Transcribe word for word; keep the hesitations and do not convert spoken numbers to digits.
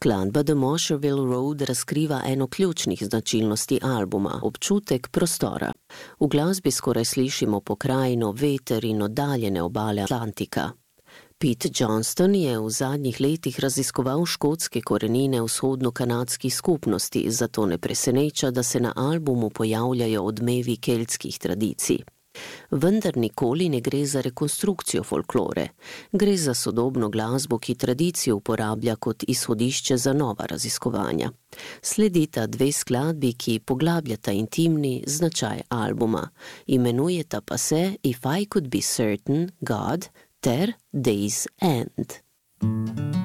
Skladba The Mosherville Road razkriva eno ključnih značilnosti albuma, občutek prostora. V glasbi skoraj slišimo pokrajino, veter in oddaljene obale Atlantika. Pete Johnston je v zadnjih letih raziskoval škotske korenine vzhodno-kanadskih skupnosti, zato ne preseneča, da se na albumu pojavljajo odmevi keltskih tradicij. Vendar nikoli ne gre za rekonstrukcijo folklore. Gre za sodobno glasbo, ki tradicijo uporablja kot izhodišče za nova raziskovanja. Sledita dve skladbi, ki poglabljata intimni značaj albuma. Imenujeta pa se If I Could Be Certain, God ter Day's End.